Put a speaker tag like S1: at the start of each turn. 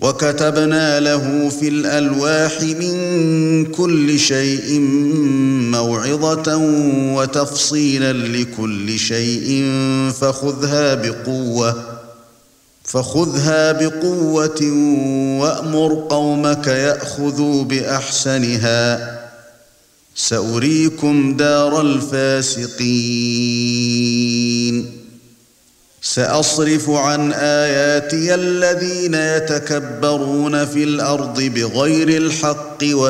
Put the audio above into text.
S1: وكتبنا له في الألواح من كل شيء موعظة وتفصيلا لكل شيء فخذها بقوة وأمر قومك يأخذوا بأحسنها سأريكم دار الفاسقين سأصرف عن آياتي الذين يتكبرون في الأرض بغير الحق